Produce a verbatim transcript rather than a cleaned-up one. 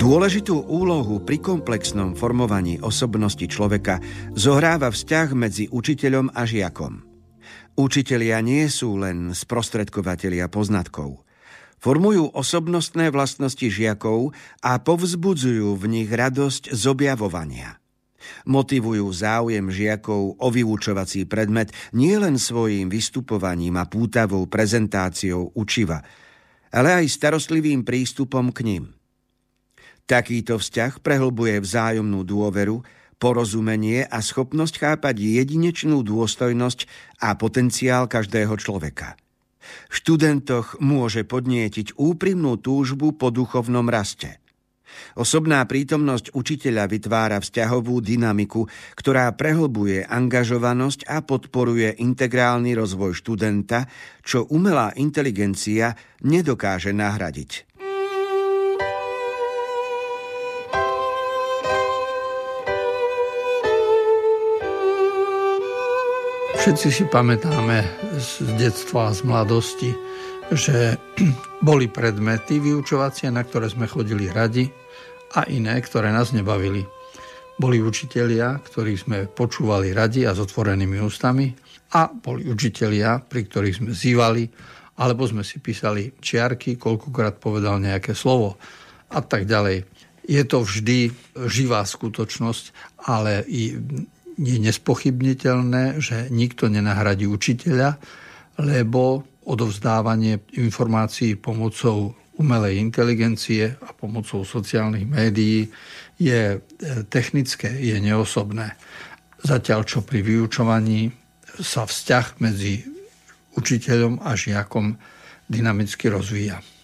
Dôležitú úlohu pri komplexnom formovaní osobnosti človeka zohráva vzťah medzi učiteľom a žiakom. Učitelia nie sú len sprostredkovatelia poznatkov. Formujú osobnostné vlastnosti žiakov a povzbudzujú v nich radosť z objavovania. Motivujú záujem žiakov o vyučovací predmet nielen svojím vystupovaním a pútavou prezentáciou učiva, ale aj starostlivým prístupom k nim. Takýto vzťah prehlbuje vzájomnú dôveru, porozumenie a schopnosť chápať jedinečnú dôstojnosť a potenciál každého človeka. V študentoch môže podnietiť úprimnú túžbu po duchovnom raste. Osobná prítomnosť učiteľa vytvára vzťahovú dynamiku, ktorá prehlbuje angažovanosť a podporuje integrálny rozvoj študenta, čo umelá inteligencia nedokáže nahradiť. Všetci si pamätáme z detstva a z mladosti, že boli predmety vyučovacie, na ktoré sme chodili radi, a iné, ktoré nás nebavili. Boli učitelia, ktorých sme počúvali radi a s otvorenými ústami, a boli učitelia, pri ktorých sme zývali, alebo sme si písali čiarky, koľkokrát povedal nejaké slovo a tak ďalej. Je to vždy živá skutočnosť, ale i je nespochybniteľné, že nikto nenahradí učiteľa, lebo odovzdávanie informácií pomocou umelej inteligencie a pomocou sociálnych médií je technické, je neosobné. Zatiaľ, čo pri vyučovaní sa vzťah medzi učiteľom a žiakom dynamicky rozvíja.